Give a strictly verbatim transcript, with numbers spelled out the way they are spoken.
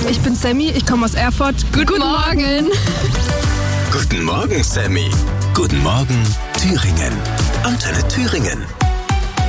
Ich bin Sammy, ich komme aus Erfurt. Guten, Guten Morgen. Guten Morgen, Sammy. Guten Morgen, Thüringen. Antenne Thüringen.